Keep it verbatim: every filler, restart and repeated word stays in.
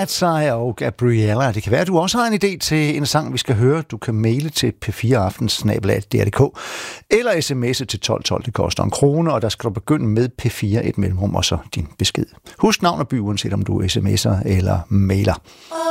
Latsej og Gabriella. Det kan være, at du også har en idé til en sang, vi skal høre. Du kan maile til p fire aften snabel-a d r punktum d k eller sms'e til tolv tolv. Det koster en krone, og der skal du begynde med P fire, et mellemrum og så din besked. Husk navn og by, uanset om du sms'er eller mailer.